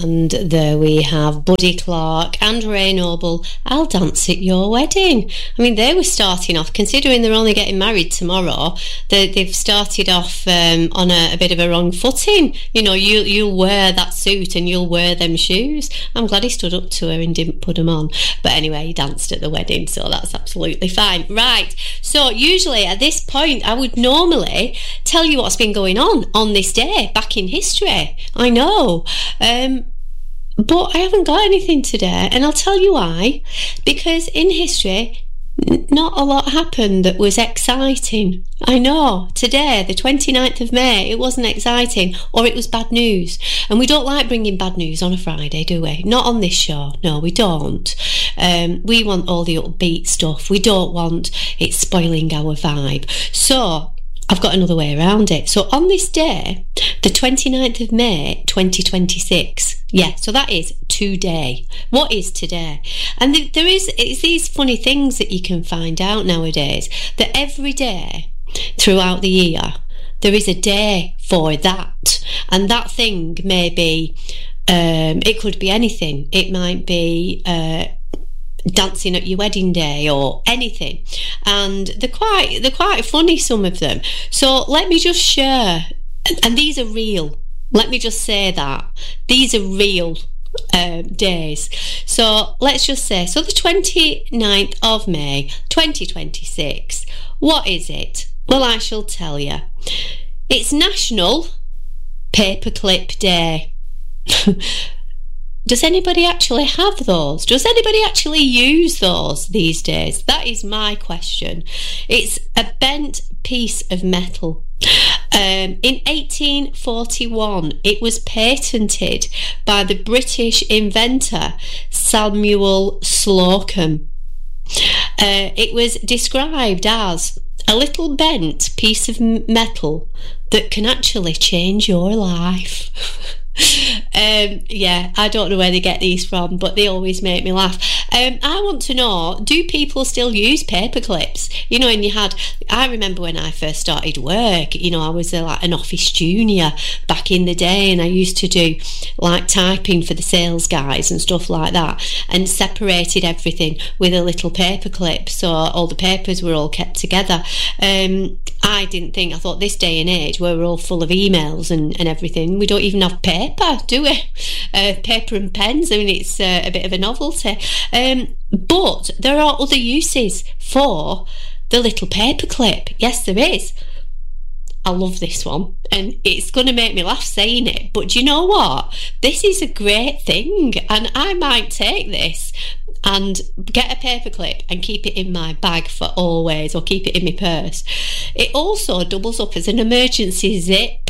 And there we have Buddy Clark and Ray Noble, I'll Dance at Your Wedding. I mean, they were starting off, considering they're only getting married tomorrow, they've started off on a bit of a wrong footing. You know, you'll wear that suit and you'll wear them shoes. I'm glad he stood up to her and didn't put them on. But anyway, he danced at the wedding, so that's absolutely fine. Right, so usually at this point, I would normally tell you what's been going on this day back in history. I know. But I haven't got anything today, and I'll tell you why. Because in history, not a lot happened that was exciting. I know, today, the 29th of May, it wasn't exciting, or it was bad news. And we don't like bringing bad news on a Friday, do we? Not on this show. No, we don't. We want all the upbeat stuff. We don't want it spoiling our vibe. So I've got another way around it. So on this day, the 29th of May 2026, yeah, so that is today. What is today? And it's these funny things that you can find out nowadays, that every day throughout the year there is a day for that, and that thing may be it could be anything. It might be dancing at your wedding day or anything, and they're quite funny, some of them. So let me just share, and these are real. Let me just say that these are real days. So let's just say, so the 29th of May 2026, what is it? Well, I shall tell you. It's National Paperclip Day. Does anybody actually have those? Does anybody actually use those these days? That is my question. It's a bent piece of metal. In 1841, it was patented by the British inventor Samuel Slocum. It was described as a little bent piece of metal that can actually change your life. Yeah, I don't know where they get these from, but they always make me laugh. I want to know, do people still use paper clips? You know, and I remember when I first started work, you know, I was like an office junior back in the day, and I used to do like typing for the sales guys and stuff like that, and separated everything with a little paper clip, so all the papers were all kept together. I thought this day and age where we're all full of emails and everything, we don't even have paper, do we? Paper and pens, I mean, it's a bit of a novelty. But there are other uses for the little paper clip. Yes, there is. I love this one, and it's going to make me laugh saying it, but do you know what? This is a great thing, and I might take this and get a paper clip and keep it in my bag for always, or keep it in my purse. It also doubles up as an emergency zip.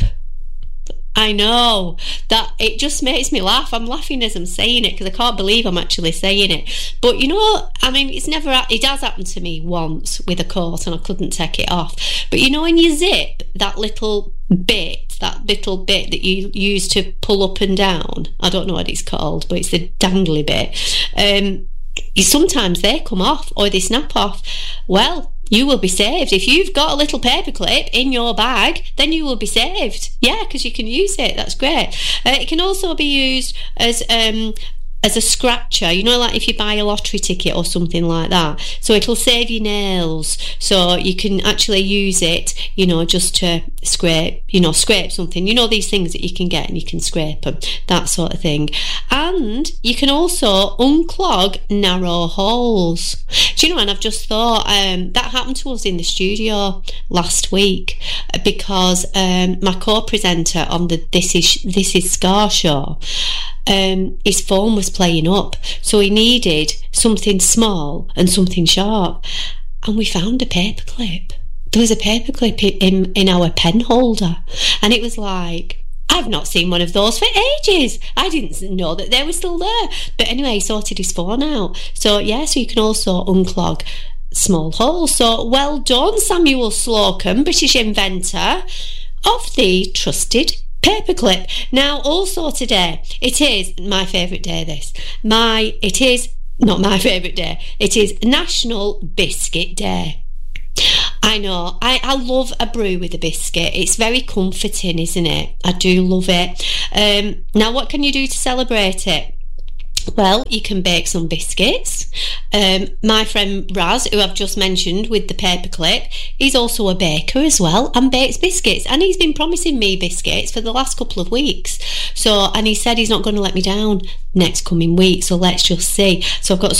I know that it just makes me laugh. I'm laughing as I'm saying it because I can't believe I'm actually saying it. But you know, I mean, it has happened to me once with a coat and I couldn't take it off. But you know, when you zip that little bit that you use to pull up and down, I don't know what it's called, but it's the dangly bit. Sometimes they come off or they snap off. Well, you will be saved. If you've got a little paper clip in your bag, then you will be saved. Yeah, because you can use it. That's great. It can also be used as a scratcher, you know, like if you buy a lottery ticket or something like that. So it'll save your nails. So you can actually use it, you know, just to scrape something. You know, these things that you can get and you can scrape them, that sort of thing. And you can also unclog narrow holes. Do you know, and I've just thought, that happened to us in the studio last week because my co-presenter on the This Is Scar show, his phone was playing up, so he needed something small and something sharp, and we found a paper clip. There was a paper clip in our pen holder, and it was like, I've not seen one of those for ages. I didn't know that they were still there. But anyway, he sorted his phone out. So yeah, so you can also unclog small holes. So well done, Samuel Slocum, British inventor of the trusted paperclip. Now, also today, it is my favourite day, it is not my favourite day, it is National Biscuit Day. I know. I love a brew with a biscuit. It's very comforting, isn't it? I do love it. Now, what can you do to celebrate it? Well, you can bake some biscuits. My friend Raz, who I've just mentioned with the paperclip, he's also a baker as well and bakes biscuits. And he's been promising me biscuits for the last couple of weeks. And he said he's not going to let me down next coming week. So let's just see. So I've got